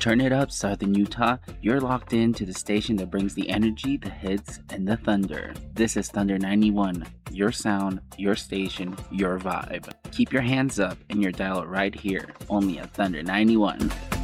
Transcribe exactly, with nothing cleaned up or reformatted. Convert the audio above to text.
Turn it up, Southern Utah. You're locked in to the station that brings the energy, the hits, and the thunder. This is Thunder ninety-one. Your sound, your station, your vibe. Keep your hands up and your dial right here, only at Thunder ninety-one.